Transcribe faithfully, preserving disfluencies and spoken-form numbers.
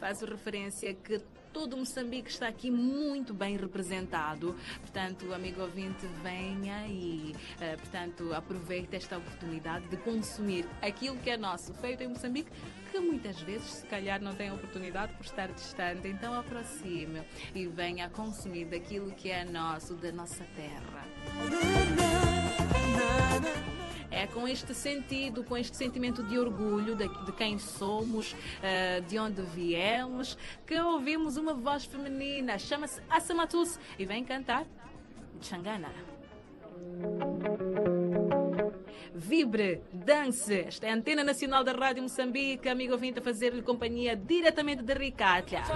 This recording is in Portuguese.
faço referência que todo Moçambique está aqui muito bem representado. Portanto, amigo ouvinte, venha e, uh, portanto, aproveite esta oportunidade de consumir aquilo que é nosso, feito em Moçambique, que muitas vezes, se calhar, não tem oportunidade por estar distante. Então, aproxime e venha consumir daquilo que é nosso, da nossa terra. É com este sentido, com este sentimento de orgulho de, de quem somos, uh, de onde viemos, que ouvimos uma voz feminina, chama-se Assamatus e vem cantar Xangana. Vibre, dance. Esta é a Antena Nacional da Rádio Moçambique, amigo ouvinte, a fazer-lhe companhia diretamente de Ricátia.